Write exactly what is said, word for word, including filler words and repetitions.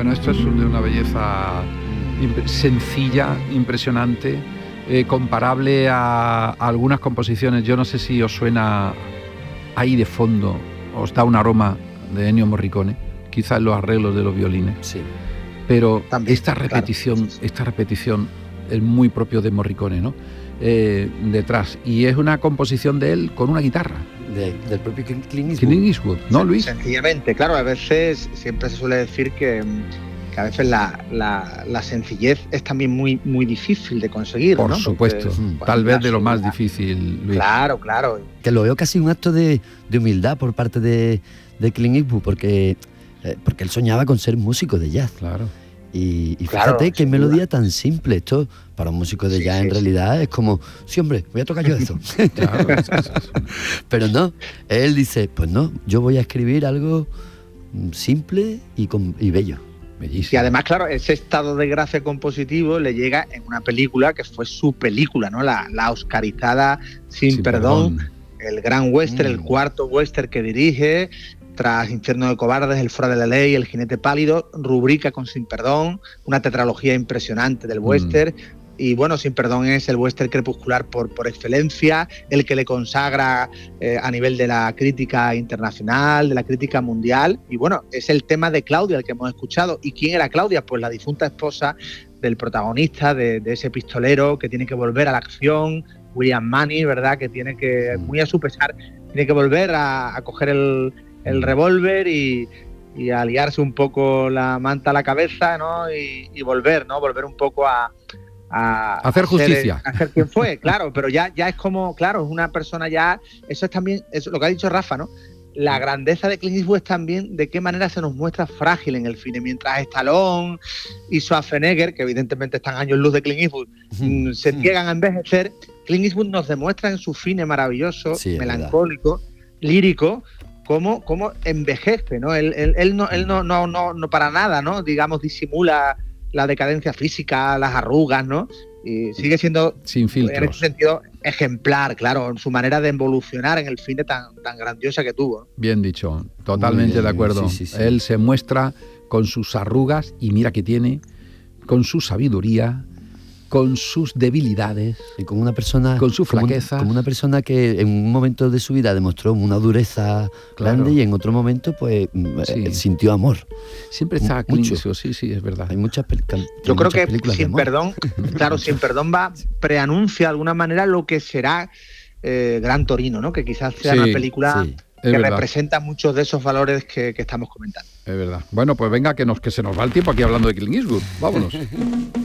Bueno, esto es de una belleza imp- sencilla, impresionante, eh, comparable a, a algunas composiciones. Yo no sé si os suena ahí de fondo, os da un aroma de Ennio Morricone, quizás en los arreglos de los violines. Sí. Pero También, esta repetición, claro, sí, sí. esta repetición es muy propio de Morricone, ¿no? Eh, detrás. Y es una composición de él con una guitarra. De, del propio Clint Eastwood. Clint Eastwood, ¿no, Luis? Sencillamente, claro, a veces siempre se suele decir que, que a veces la, la, la sencillez es también muy, muy difícil de conseguir, Por ¿no? supuesto, Porque, mm, bueno, tal vez de lo la- más difícil, Luis. Claro, claro. Que lo veo casi un acto de, de humildad por parte de, de Clint Eastwood, porque, eh, porque él soñaba con ser músico de jazz. Claro. Y, y Claro, fíjate qué sin melodía duda. tan simple. Esto para un músico de Sí, jazz sí, en sí. realidad es como, sí, hombre, voy a tocar yo eso. Claro, es que es- es- Pero no, él dice, pues no, yo voy a escribir algo mm, simple y, con, y bello. bellísimo. Y además, claro, ese estado de gracia compositivo le llega en una película que fue su película, ¿no? La, la oscarizada Sin, Sin perdón, perdón. el gran western, Mm. el cuarto western que dirige, tras Infierno de Cobardes, El Fuera de la Ley, El Jinete Pálido, rubrica con Sin Perdón, una tetralogía impresionante del western. Y bueno, Sin Perdón es el western crepuscular por, por excelencia, el que le consagra eh, a nivel de la crítica internacional, de la crítica mundial. Y bueno, es el tema de Claudia el que hemos escuchado. ¿Y quién era Claudia? Pues la difunta esposa del protagonista, de, de ese pistolero que tiene que volver a la acción, William Manny, ¿verdad? Que tiene que, muy a su pesar, tiene que volver a, a coger el, el revólver y, y a liarse un poco la manta a la cabeza, ¿no? Y, y volver, ¿no? Volver un poco a... A Hacer a justicia. Ser, a ser quien fue, claro, pero ya, ya es como, claro, es una persona ya, eso es también, eso, lo que ha dicho Rafa, ¿no? La grandeza de Clint Eastwood es también de qué manera se nos muestra frágil en el cine, mientras Stallone y Schwarzenegger, que evidentemente están años luz de Clint Eastwood, mm, se niegan a envejecer, Clint Eastwood nos demuestra en su cine maravilloso, Sí, es melancólico, lírico, cómo, cómo envejece, ¿no? Él, él, él, no, él no, no, no, no para nada, ¿no? Digamos, disimula la decadencia física, las arrugas, ¿no? Y sigue siendo, Sin en filtros. ese sentido, ejemplar, claro, su manera de evolucionar en el cine tan, tan grandiosa que tuvo. Bien dicho, totalmente bien, de acuerdo. sí, sí, sí. Él se muestra con sus arrugas, y mira que tiene, con su sabiduría, con sus debilidades, Y como una persona... con su como un- flaqueza. Como, una persona que en un momento de su vida demostró una dureza Claro. grande y en otro momento pues mm, Sí. eh, sintió amor. Siempre está Mucho. Clint Eastwood, sí, sí, es verdad. Hay muchas, pel- can- Yo creo muchas que películas de Sin amor. Perdón, claro, Sin Perdón va, preanuncia de alguna manera lo que será eh, Gran Torino, ¿no? Que quizás sea Sí, una película sí. Es que verdad, representa muchos de esos valores que, que estamos comentando. es verdad. Bueno, pues venga, que, nos, que se nos va el tiempo aquí hablando de Clint Eastwood. Vámonos.